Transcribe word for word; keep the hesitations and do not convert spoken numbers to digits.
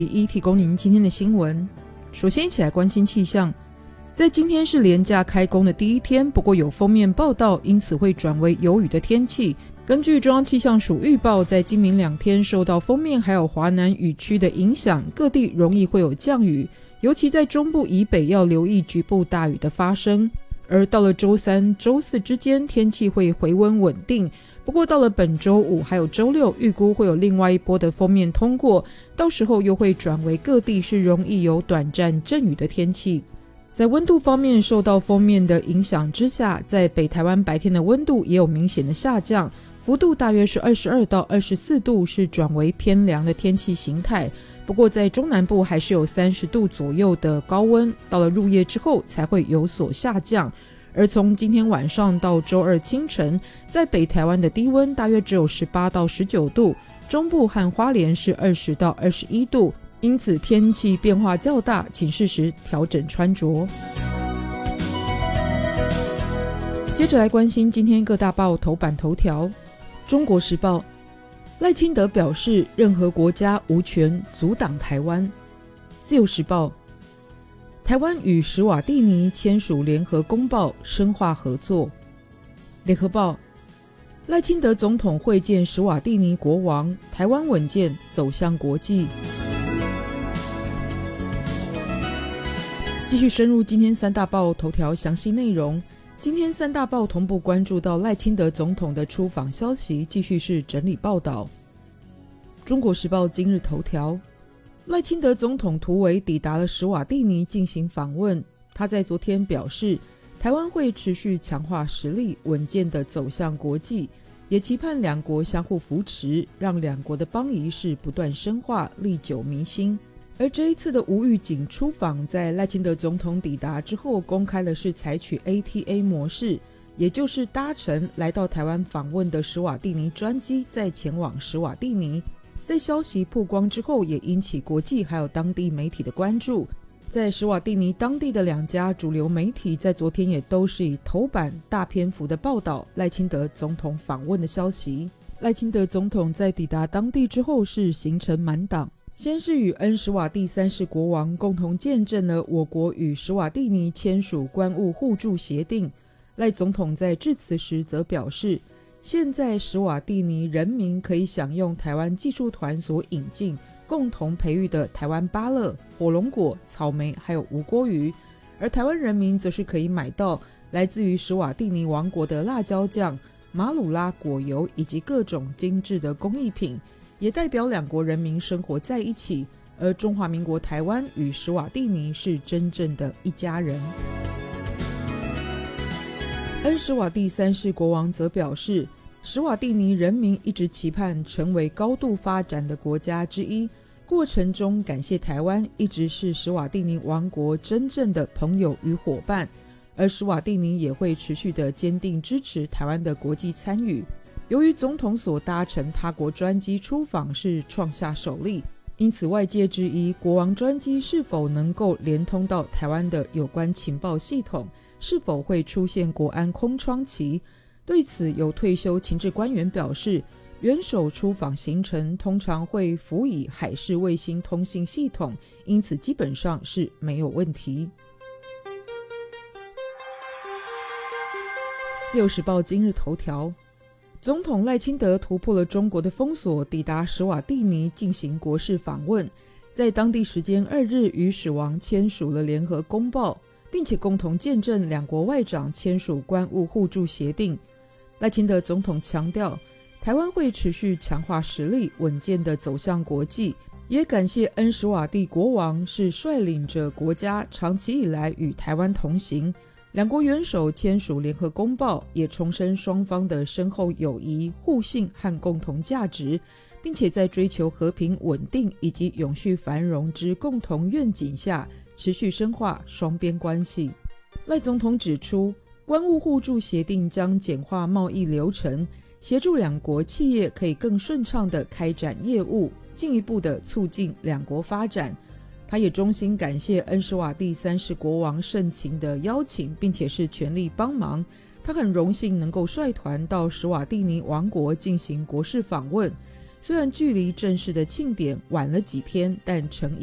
一一提供您今天的新闻。首先一起来关心气象。在今天是连假开工的第一天，不过有锋面报道，因此会转为有雨的天气。根据中央气象署预报，在今明两天受到锋面还有华南雨区的影响，各地容易会有降雨，尤其在中部以北要留意局部大雨的发生。而到了周三、周四之间，天气会回温稳定。不过到了本周五还有周六，预估会有另外一波的锋面通过，到时候又会转为各地是容易有短暂阵雨的天气。在温度方面，受到锋面的影响之下，在北台湾白天的温度也有明显的下降，幅度大约是二十二到二十四度，是转为偏凉的天气形态。不过在中南部还是有三十度左右的高温，到了入夜之后才会有所下降。而从今天晚上到周二清晨，在北台湾的低温大约只有十八到十九度，中部和花莲是二十到二十一度，因此天气变化较大，请适时调整穿着。接着来关心今天各大报头版头条。中国时报，赖清德表示任何国家无权阻挡台湾。自由时报，台湾与史瓦蒂尼签署联合公报，深化合作。联合报，赖清德总统会见史瓦蒂尼国王，台湾稳健走向国际。继续深入今天三大报头条详细内容。今天三大报同步关注到赖清德总统的出访消息，继续是整理报道。中国时报今日头条，赖清德总统突围抵达了史瓦蒂尼进行访问。他在昨天表示，台湾会持续强化实力，稳健地走向国际，也期盼两国相互扶持，让两国的邦谊是不断深化，历久弥新。而这一次的无预警出访，在赖清德总统抵达之后，公开的是采取 A T A 模式，也就是搭乘来到台湾访问的史瓦蒂尼专机，再前往史瓦蒂尼。在消息曝光之后，也引起国际还有当地媒体的关注。在史瓦蒂尼当地的两家主流媒体在昨天也都是以头版大篇幅的报道赖清德总统访问的消息。赖清德总统在抵达当地之后是行程满档，先是与恩史瓦蒂三世国王共同见证了我国与史瓦蒂尼签署关务互助协定。赖总统在致辞时则表示，现在史瓦蒂尼人民可以享用台湾技术团所引进共同培育的台湾芭乐、火龙果、草莓还有无锅鱼，而台湾人民则是可以买到来自于史瓦蒂尼王国的辣椒酱、马鲁拉果油以及各种精致的工艺品，也代表两国人民生活在一起，而中华民国台湾与史瓦蒂尼是真正的一家人。恩史瓦蒂三世国王则表示，史瓦蒂尼人民一直期盼成为高度发展的国家之一，过程中感谢台湾一直是史瓦蒂尼王国真正的朋友与伙伴，而史瓦蒂尼也会持续的坚定支持台湾的国际参与。由于总统所搭乘他国专机出访是创下首例，因此外界质疑国王专机是否能够连通到台湾的有关情报系统，是否会出现国安空窗期。对此，有退休情治官员表示，元首出访行程通常会辅以海事卫星通信系统，因此基本上是没有问题。自由时报今日头条，总统赖清德突破了中国的封锁，抵达史瓦蒂尼进行国事访问，在当地时间二日与史王签署了联合公报，并且共同见证两国外长签署关务互助协定。赖清德总统强调，台湾会持续强化实力，稳健地走向国际，也感谢恩史瓦蒂国王是率领着国家长期以来与台湾同行。两国元首签署联合公报，也重申双方的深厚友谊、互信和共同价值，并且在追求和平稳定以及永续繁荣之共同愿景下，持续深化双边关系。赖总统指出，关务互助协定将简化贸易流程，协助两国企业可以更顺畅地开展业务，进一步地促进两国发展。他也衷心感谢恩史瓦蒂三世国王盛情的邀请，并且是全力帮忙。他很荣幸能够率团到史瓦蒂尼王国进行国事访问， 虽然距离正式的庆典晚了几天，但诚意